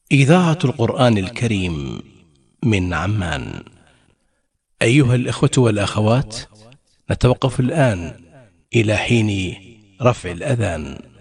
إذاعة القرآن الكريم من عمان. أيها الإخوة والأخوات، نتوقف الآن إلى حين رفع الأذان.